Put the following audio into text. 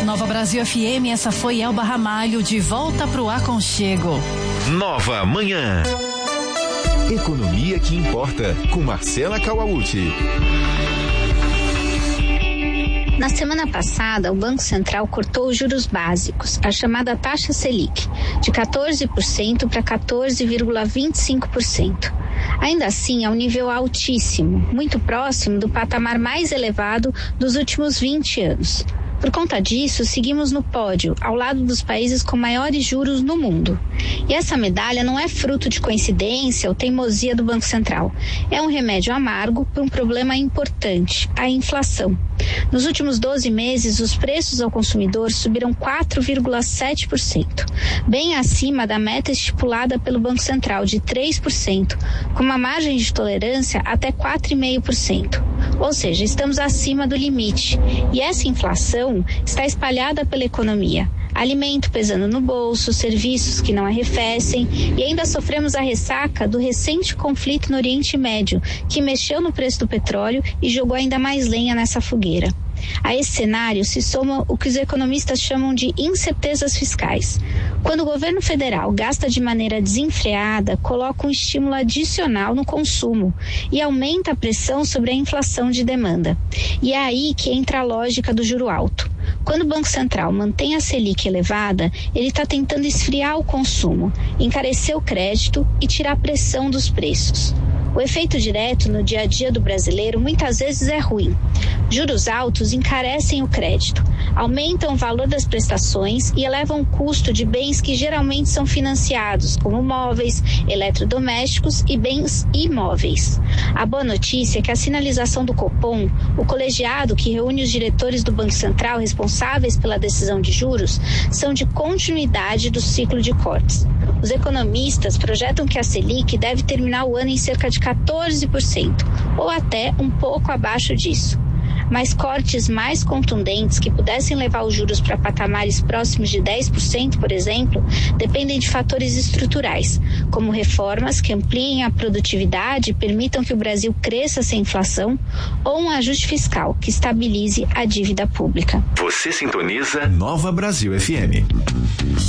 Nova Brasil FM, essa foi Elba Ramalho, de volta pro aconchego. Nova Manhã. Economia que importa, com Marcela Kawauchi. Na semana passada, o Banco Central cortou os juros básicos, a chamada taxa Selic, de 14% para 14,25%. Ainda assim, é um nível altíssimo, muito próximo do patamar mais elevado dos últimos 20 anos. Por conta disso, seguimos no pódio, ao lado dos países com maiores juros no mundo. E essa medalha não é fruto de coincidência ou teimosia do Banco Central. É um remédio amargo para um problema importante, a inflação. Nos últimos 12 meses, os preços ao consumidor subiram 4,7%, bem acima da meta estipulada pelo Banco Central de 3%, com uma margem de tolerância até 4,5%. Ou seja, estamos acima do limite. E essa inflação está espalhada pela economia. Alimento pesando no bolso, serviços que não arrefecem, e ainda sofremos a ressaca do recente conflito no Oriente Médio, que mexeu no preço do petróleo e jogou ainda mais lenha nessa fogueira. A esse cenário se soma o que os economistas chamam de incertezas fiscais. Quando o governo federal gasta de maneira desenfreada, coloca um estímulo adicional no consumo e aumenta a pressão sobre a inflação de demanda. E é aí que entra a lógica do juro alto. Quando o Banco Central mantém a Selic elevada, ele está tentando esfriar o consumo, encarecer o crédito e tirar a pressão dos preços. O efeito direto no dia a dia do brasileiro muitas vezes é ruim. Juros altos encarecem o crédito, aumentam o valor das prestações e elevam o custo de bens que geralmente são financiados, como móveis, eletrodomésticos e bens imóveis. A boa notícia é que a sinalização do Copom, o colegiado que reúne os diretores do Banco Central responsáveis pela decisão de juros, são de continuidade do ciclo de cortes. Os economistas projetam que a Selic deve terminar o ano em cerca de 14%, ou até um pouco abaixo disso. Mas cortes mais contundentes que pudessem levar os juros para patamares próximos de 10%, por exemplo, dependem de fatores estruturais, como reformas que ampliem a produtividade e permitam que o Brasil cresça sem inflação, ou um ajuste fiscal que estabilize a dívida pública. Você sintoniza Nova Brasil FM.